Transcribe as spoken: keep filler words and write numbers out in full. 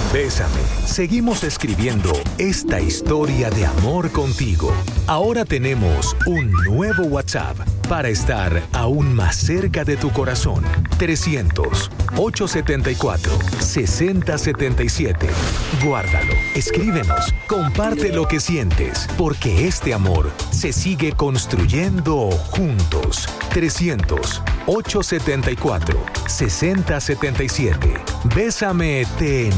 Bésame, seguimos escribiendo esta historia de amor contigo. Ahora tenemos un nuevo WhatsApp para estar aún más cerca de tu corazón. trescientos, ochocientos setenta y cuatro, sesenta setenta y siete. Guárdalo, escríbenos, comparte lo que sientes, porque este amor se sigue construyendo juntos. trescientos, ochocientos setenta y cuatro, sesenta setenta y siete. Bésame, te